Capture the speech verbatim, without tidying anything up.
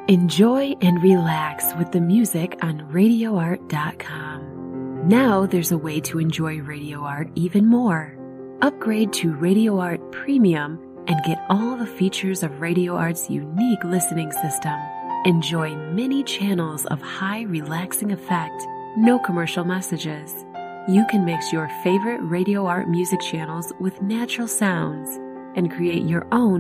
Enjoy and relax with the music on radio art dot com. Now there's a way to enjoy Radio Art even more. Upgrade to Radio Art Premium and get all the features of Radio Art's unique listening system. Enjoy many channels of high relaxing effect, no commercial messages. You can mix your favorite Radio Art music channels with natural sounds and create your own